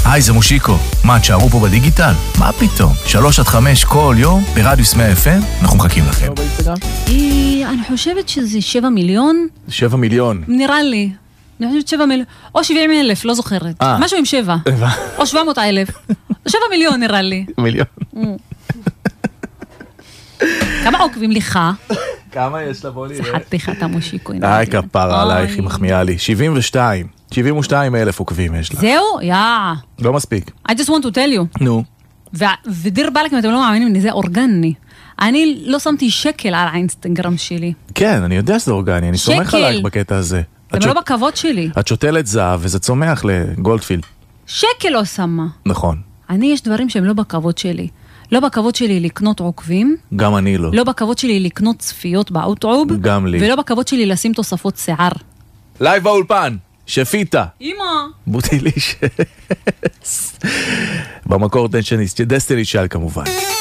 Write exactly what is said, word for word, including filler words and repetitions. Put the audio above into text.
היי, זה מושיקו. מה, תשארו פה בדיגיטל? מה פתאום? שלוש עד חמש כל יום ברדיוס מאה אף אם, אנחנו מחכים לכם. אני חושבת שזה שבע מיליון. שבע מיליון. נראה לי. אני חושבת שבע מיליון. או שבעים אלף, לא זוכרת. משהו עם שבע. או שבע מאות אלף. שבע מיליון נראה לי. מיליון. כמה עוקבים לך? כמה יש לה? בוא נראה. זה חתיכת המושיקו. איי, כפרה עלייך, היא מחמיאה לי. שבעים ושתיים. שבעים ושתיים אלף עוקבים יש לה. זהו? יא. לא מספיק. I just want to tell you. נו. ודיר בלק, אם אתם לא מאמינים, זה אורגני. אני לא שמתי שקל על האינסטגרם שלי. כן, אני יודע שזה אורגני, אני סומך עלייך בקטע הזה. זה לא בכבוד שלי. את שותלת זהב וזה צומח לגולדפילד. שקל לא שמה. נכון. אני, יש דברים שהם לא בכבוד שלי. לא בכבוד שלי לקנות עוקבים. גם אני לא. לא בכבוד שלי לקנות צפיות באוטרוב. גם לי. ולא בכבוד שלי לשים תוספות שיער. לייב באולפן, שפיטה. אמא. בוטיליש. במקור דסטיני צ'יילד כמובן.